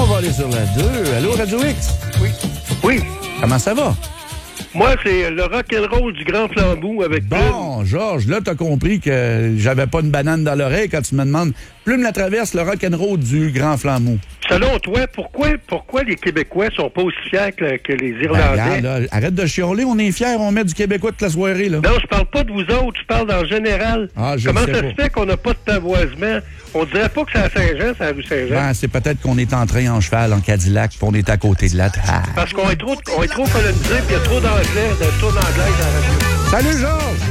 va aller sur la 2. Allô, Radio X? Oui. Oui. Comment ça va? Moi, c'est le rock'n'roll du Grand Flambeau avec Bon, Georges, là, t'as compris que j'avais pas une banane dans l'oreille quand tu me demandes Plume la traverse, le rock'n'roll du Grand Flambeau. Selon toi, pourquoi les Québécois sont pas aussi fiers que les Irlandais? Regarde, là, arrête de chialer, on est fiers, on met du Québécois toute la soirée, là. Non, je parle pas de vous autres, je parle en général. Comment ça se fait qu'on n'a pas de pavoisement? On dirait pas que c'est à Saint-Jean, c'est à rue Saint-Jean. Ben, c'est peut-être qu'on est entré en cheval, en Cadillac, puis on est à côté de la table. Parce qu'on est trop colonisé, puis il y a trop d'anglais, dans la radio. Salut, Georges!